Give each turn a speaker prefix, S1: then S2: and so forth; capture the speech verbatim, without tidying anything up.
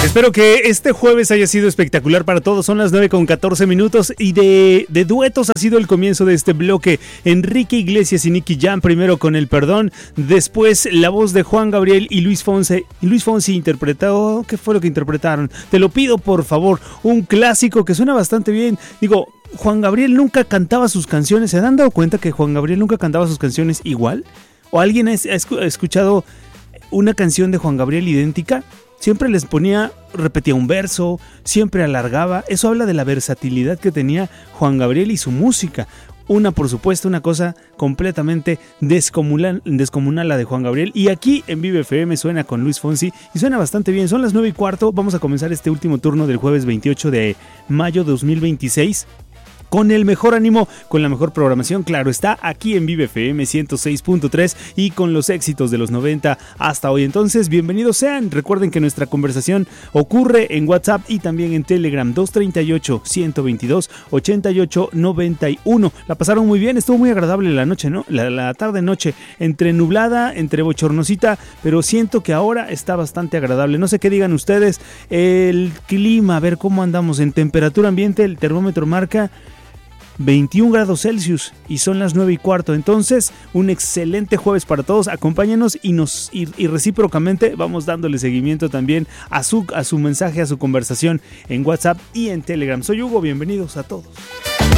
S1: Espero que este jueves haya sido espectacular para todos. Son las nueve con catorce minutos y de, de duetos ha sido el comienzo de este bloque. Enrique Iglesias y Nicky Jam primero con El Perdón, después la voz de Juan Gabriel y Luis Fonsi. Y Luis Fonsi interpretó, ¿qué fue lo que interpretaron? Te lo pido por favor, un clásico que suena bastante bien. Digo, Juan Gabriel nunca cantaba sus canciones. ¿Se han dado cuenta que Juan Gabriel nunca cantaba sus canciones igual? ¿O alguien ha escuchado una canción de Juan Gabriel idéntica? Siempre les ponía, repetía un verso, siempre alargaba. Eso habla de la versatilidad que tenía Juan Gabriel y su música. Una, por supuesto, una cosa completamente descomunal, descomunal la de Juan Gabriel. Y aquí en Vive F M suena con Luis Fonsi y suena bastante bien. Son las nueve y cuarto. Vamos a comenzar este último turno del jueves veintiocho de mayo de dos mil veintiséis. Con el mejor ánimo, con la mejor programación, claro está, aquí en Vive F M ciento seis punto tres y con los éxitos de los noventa hasta hoy. Entonces, bienvenidos sean. Recuerden que nuestra conversación ocurre en WhatsApp y también en Telegram, dos tres ocho, uno dos dos, ocho ocho nueve uno. La pasaron muy bien, estuvo muy agradable la noche, ¿no? La, la tarde-noche, entre nublada, entre bochornosita, pero siento que ahora está bastante agradable. No sé qué digan ustedes, el clima, a ver cómo andamos en temperatura ambiente, el termómetro marca veintiún grados Celsius y son las nueve y cuarto. Entonces, un excelente jueves para todos. Acompáñenos y nos y, y recíprocamente vamos dándole seguimiento también a su, a su mensaje, a su conversación en WhatsApp y en Telegram. Soy Hugo, bienvenidos a todos.